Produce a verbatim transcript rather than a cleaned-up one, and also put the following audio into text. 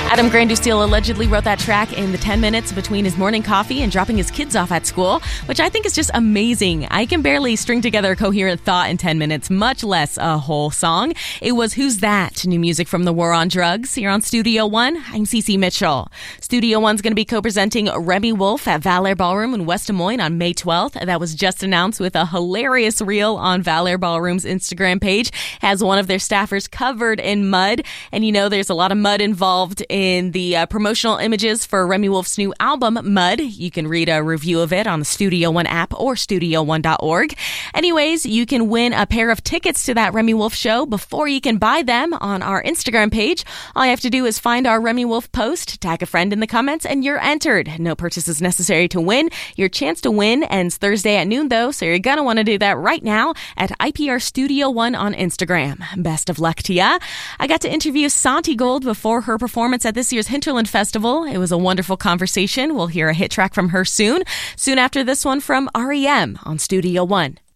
Adam Grandusteel allegedly wrote that track in the ten minutes between his morning coffee and dropping his kids off at school, which I think is just amazing. I can barely string together a coherent thought in ten minutes, much less a whole song. It was Who's That? New music from the War on Drugs here on Studio One. I'm Cece Mitchell. Studio One's going to be co-presenting Remi Wolf at Valor Ballroom in West Des Moines on May twelfth. That was just announced with a hilarious reel on Valor Ballroom's Instagram page. Has one of their staffers covered in mud, and you know there's a lot of mud involved in in the uh, promotional images for Remi Wolf's new album, Mud. You can read a review of it on the Studio One app or studio one dot org. Anyways, you can win a pair of tickets to that Remi Wolf show before you can buy them on our Instagram page. All you have to do is find our Remi Wolf post, tag a friend in the comments, and you're entered. No purchase is necessary to win. Your chance to win ends Thursday at noon, though, so you're going to want to do that right now at I P R Studio One on Instagram. Best of luck to ya. I got to interview Santi Gold before her performance at this year's Hinterland Festival. It was a wonderful conversation. We'll hear a hit track from her soon. Soon after this one from R E M on Studio One.